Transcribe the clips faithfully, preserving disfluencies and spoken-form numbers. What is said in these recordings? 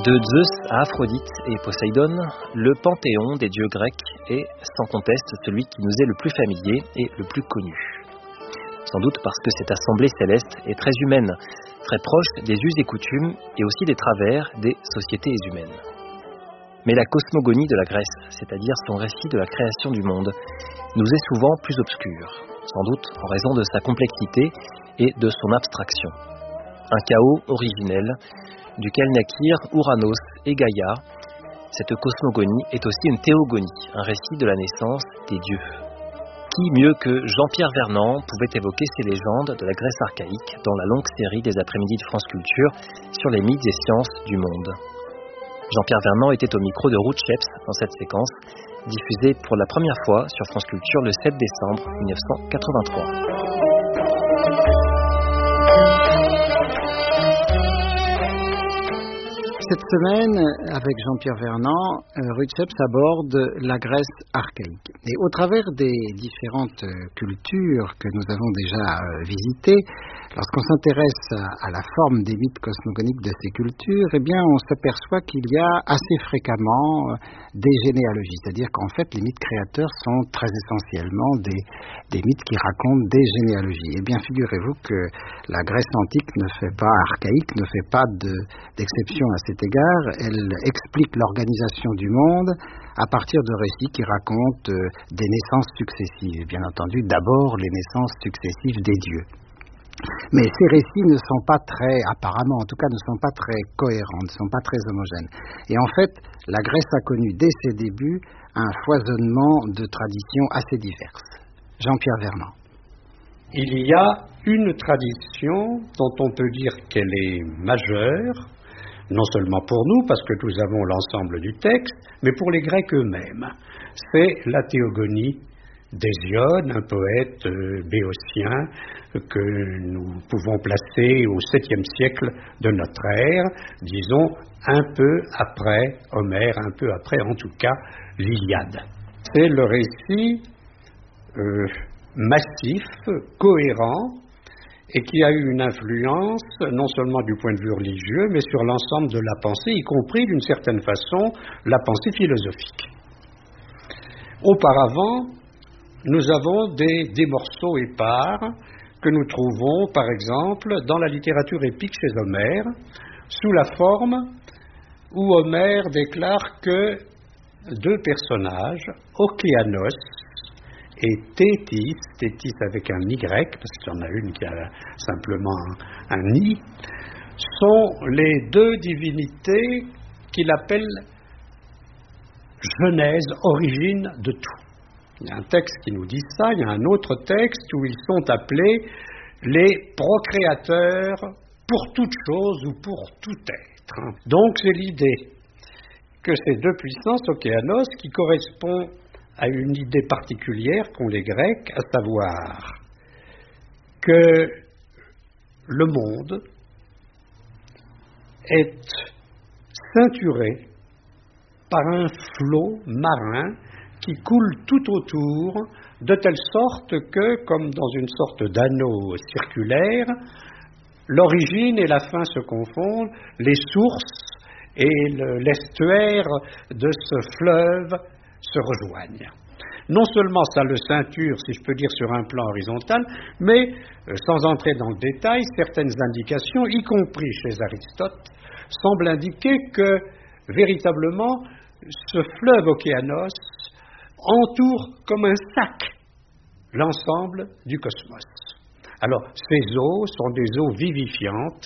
De Zeus à Aphrodite et Poséidon, le panthéon des dieux grecs est sans conteste celui qui nous est le plus familier et le plus connu. Sans doute parce que cette assemblée céleste est très humaine, très proche des us et coutumes et aussi des travers des sociétés humaines. Mais la cosmogonie de la Grèce, c'est-à-dire son récit de la création du monde, nous est souvent plus obscure, sans doute en raison de sa complexité et de son abstraction. Un chaos originel, duquel naquirent Ouranos et Gaïa. Cette cosmogonie est aussi une théogonie, un récit de la naissance des dieux. Qui mieux que Jean-Pierre Vernant pouvait évoquer ces légendes de la Grèce archaïque dans la longue série des après-midi de France Culture sur les mythes et sciences du monde. Jean-Pierre Vernant était au micro de Ruth Sheps dans cette séquence, diffusée pour la première fois sur France Culture le sept décembre mille neuf cent quatre-vingt-trois. Cette semaine, avec Jean-Pierre Vernant, Ruth Sheps aborde la Grèce archaïque. Et au travers des différentes cultures que nous avons déjà visitées, lorsqu'on s'intéresse à la forme des mythes cosmogoniques de ces cultures, eh bien, on s'aperçoit qu'il y a assez fréquemment des généalogies. C'est-à-dire qu'en fait, les mythes créateurs sont très essentiellement des, des mythes qui racontent des généalogies. Eh bien, figurez-vous que la Grèce antique ne fait pas, archaïque, ne fait pas de, d'exception à cet égard. Elle explique l'organisation du monde à partir de récits qui racontent euh, des naissances successives. Bien entendu, d'abord les naissances successives des dieux. Mais ces récits ne sont pas très, apparemment en tout cas, ne sont pas très cohérents, ne sont pas très homogènes. Et en fait, la Grèce a connu dès ses débuts un foisonnement de traditions assez diverses. Jean-Pierre Vernant. Il y a une tradition dont on peut dire qu'elle est majeure, non seulement pour nous, parce que nous avons l'ensemble du texte, mais pour les Grecs eux-mêmes. C'est la théogonie d'Hésiode, un poète euh, béotien que nous pouvons placer au septième siècle de notre ère, disons un peu après Homère, un peu après en tout cas l'Iliade. C'est le récit euh, massif, cohérent, et qui a eu une influence non seulement du point de vue religieux, mais sur l'ensemble de la pensée, y compris d'une certaine façon la pensée philosophique. Auparavant, nous avons des, des morceaux épars que nous trouvons, par exemple, dans la littérature épique chez Homère, sous la forme où Homère déclare que deux personnages, Océanos et Thétis, Thétis avec un Y, parce qu'il y en a une qui a simplement un, un I, sont les deux divinités qu'il appelle genèse, origine de tout. Il y a un texte qui nous dit ça, il y a un autre texte où ils sont appelés les procréateurs pour toute chose ou pour tout être. Donc c'est l'idée que ces deux puissances, Océanos, qui correspond à une idée particulière qu'ont les Grecs, à savoir que le monde est ceinturé par un flot marin qui coule tout autour, de telle sorte que, comme dans une sorte d'anneau circulaire, l'origine et la fin se confondent, les sources et le, l'estuaire de ce fleuve se rejoignent. Non seulement ça le ceinture, si je peux dire, sur un plan horizontal, mais, euh, sans entrer dans le détail, certaines indications, y compris chez Aristote, semblent indiquer que, véritablement, ce fleuve Océanos entoure comme un sac l'ensemble du cosmos. Alors, ces eaux sont des eaux vivifiantes,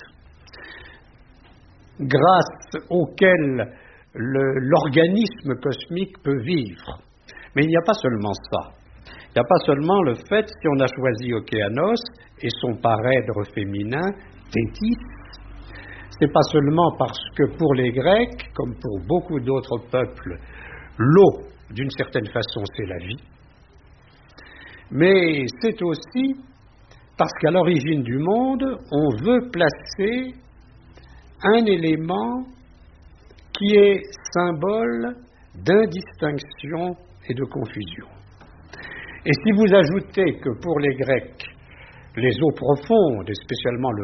grâce auxquelles le, l'organisme cosmique peut vivre. Mais il n'y a pas seulement ça. Il n'y a pas seulement le fait, si on a choisi Océanos et son parèdre féminin, Thétis, c'est pas seulement parce que pour les Grecs, comme pour beaucoup d'autres peuples, l'eau, d'une certaine façon, c'est la vie, mais c'est aussi parce qu'à l'origine du monde, on veut placer un élément qui est symbole d'indistinction et de confusion. Et si vous ajoutez que pour les Grecs, les eaux profondes, et spécialement le